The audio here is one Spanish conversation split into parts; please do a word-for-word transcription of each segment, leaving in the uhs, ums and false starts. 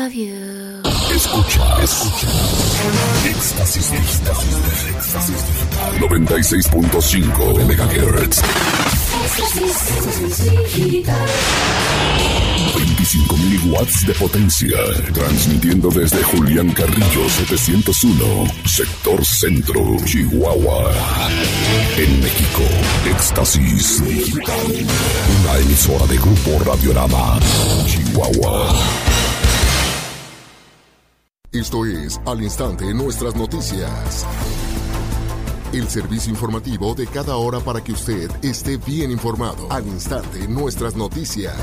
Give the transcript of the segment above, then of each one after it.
Escucha, escucha. Éxtasis Digital. Éxtasis Digital. noventa y seis punto cinco megahertz. veinticinco mil watts de potencia. Transmitiendo desde Julián Carrillo setecientos uno, Sector Centro, Chihuahua. En México, Éxtasis Digital. Una emisora de Grupo Radiorama, Chihuahua. Esto es Al Instante Nuestras Noticias. El servicio informativo de cada hora para que usted esté bien informado. Al Instante Nuestras Noticias.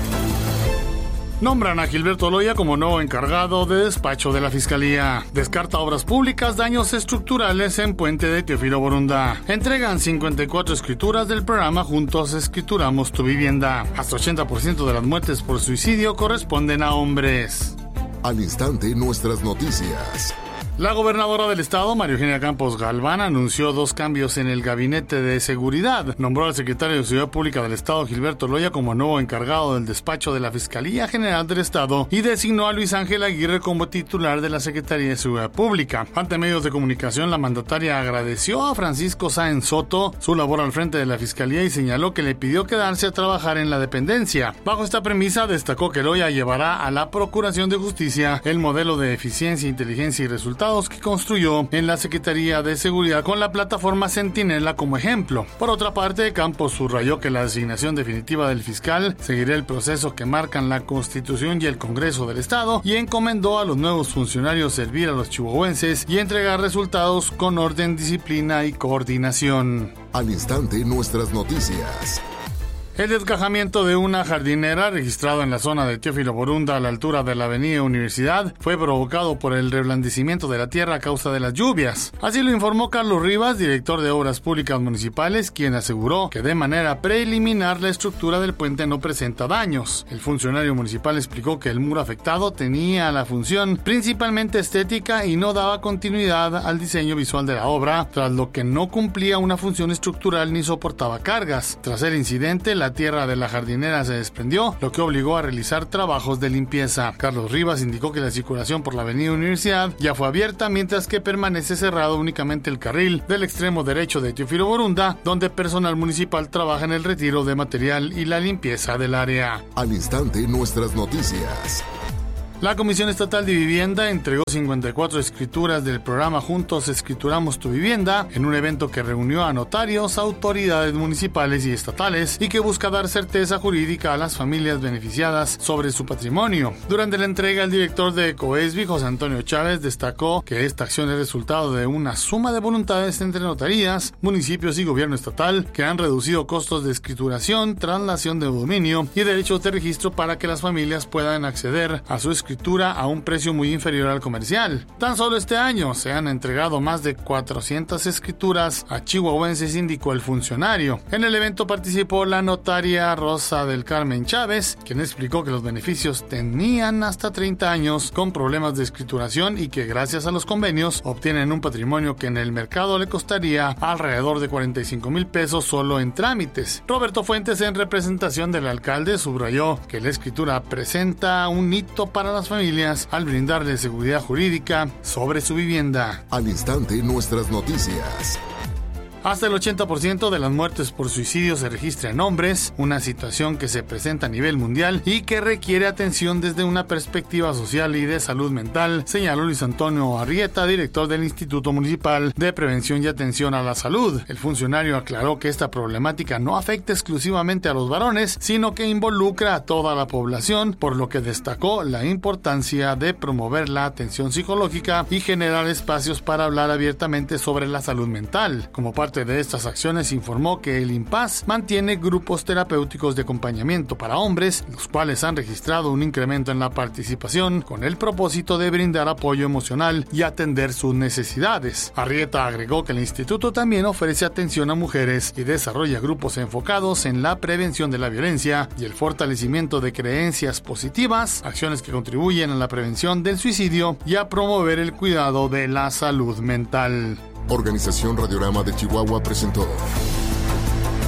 Nombran a Gilberto Loya como nuevo encargado de despacho de la Fiscalía. Descarta obras públicas, daños estructurales en puente de Teófilo Borunda. Entregan cincuenta y cuatro escrituras del programa Juntos Escrituramos tu Vivienda. Hasta ochenta por ciento de las muertes por suicidio corresponden a hombres. Al Instante Nuestras Noticias. La gobernadora del estado, María Eugenia Campos Galván, anunció dos cambios en el gabinete de seguridad. Nombró al secretario de Seguridad Pública del estado, Gilberto Loya, como nuevo encargado del despacho de la Fiscalía General del Estado y designó a Luis Ángel Aguirre como titular de la Secretaría de Seguridad Pública. Ante medios de comunicación, la mandataria agradeció a Francisco Sáenz Soto su labor al frente de la Fiscalía y señaló que le pidió quedarse a trabajar en la dependencia. Bajo esta premisa, destacó que Loya llevará a la Procuración de Justicia el modelo de eficiencia, inteligencia y resultados que construyó en la Secretaría de Seguridad con la plataforma Centinela como ejemplo. Por otra parte, Campos subrayó que la designación definitiva del fiscal seguirá el proceso que marcan la Constitución y el Congreso del Estado y encomendó a los nuevos funcionarios servir a los chihuahuenses y entregar resultados con orden, disciplina y coordinación. Al Instante Nuestras Noticias. El desgajamiento de una jardinera registrado en la zona de Teófilo Borunda a la altura de la avenida Universidad fue provocado por el reblandecimiento de la tierra a causa de las lluvias. Así lo informó Carlos Rivas, director de Obras Públicas Municipales, quien aseguró que de manera preliminar la estructura del puente no presenta daños. El funcionario municipal explicó que el muro afectado tenía la función principalmente estética y no daba continuidad al diseño visual de la obra, tras lo que no cumplía una función estructural ni soportaba cargas. Tras el incidente, la tierra de la jardinera se desprendió, lo que obligó a realizar trabajos de limpieza. Carlos Rivas indicó que la circulación por la avenida Universidad ya fue abierta, mientras que permanece cerrado únicamente el carril del extremo derecho de Teófilo Borunda, donde personal municipal trabaja en el retiro de material y la limpieza del área. Al Instante Nuestras Noticias. La Comisión Estatal de Vivienda entregó cincuenta y cuatro escrituras del programa Juntos Escrituramos tu Vivienda en un evento que reunió a notarios, autoridades municipales y estatales y que busca dar certeza jurídica a las familias beneficiadas sobre su patrimonio. Durante la entrega, el director de Coesbi, José Antonio Chávez, destacó que esta acción es resultado de una suma de voluntades entre notarías, municipios y gobierno estatal que han reducido costos de escrituración, traslación de dominio y derechos de registro para que las familias puedan acceder a su escritura a un precio muy inferior al comercial. Tan solo este año se han entregado más de cuatrocientas escrituras a chihuahuenses, indicó el funcionario. En el evento participó la notaria Rosa del Carmen Chávez, quien explicó que los beneficios tenían hasta treinta años con problemas de escrituración y que gracias a los convenios obtienen un patrimonio que en el mercado le costaría alrededor de cuarenta y cinco mil pesos solo en trámites. Roberto Fuentes, en representación del alcalde, subrayó que la escritura presenta un hito para las familias al brindarle seguridad jurídica sobre su vivienda. Al Instante Nuestras Noticias. Hasta el ochenta por ciento de las muertes por suicidio se registra en hombres, una situación que se presenta a nivel mundial y que requiere atención desde una perspectiva social y de salud mental, señaló Luis Antonio Arrieta, director del Instituto Municipal de Prevención y Atención a la Salud. El funcionario aclaró que esta problemática no afecta exclusivamente a los varones, sino que involucra a toda la población, por lo que destacó la importancia de promover la atención psicológica y generar espacios para hablar abiertamente sobre la salud mental. Como parte de estas acciones, informó que el IMPAS mantiene grupos terapéuticos de acompañamiento para hombres, los cuales han registrado un incremento en la participación con el propósito de brindar apoyo emocional y atender sus necesidades. Arrieta agregó que el instituto también ofrece atención a mujeres y desarrolla grupos enfocados en la prevención de la violencia y el fortalecimiento de creencias positivas, acciones que contribuyen a la prevención del suicidio y a promover el cuidado de la salud mental. Organización Radiorama de Chihuahua presentó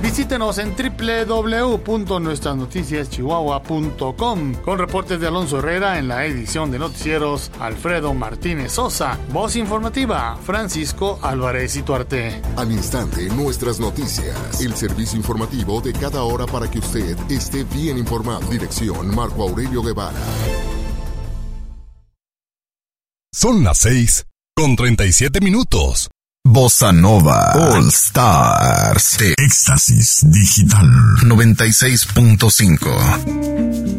Visítenos en doble u doble u doble u punto nuestras noticias chihuahua punto com con reportes de Alonso Herrera en la edición de noticieros, Alfredo Martínez Sosa, voz informativa, Francisco Álvarez Ituarte. Al instante, nuestras noticias, el servicio informativo de cada hora para que usted esté bien informado. Dirección Marco Aurelio Guevara. Son las seis con treinta y siete minutos. Bossa Nova All Stars de Éxtasis Digital noventa y seis punto cinco.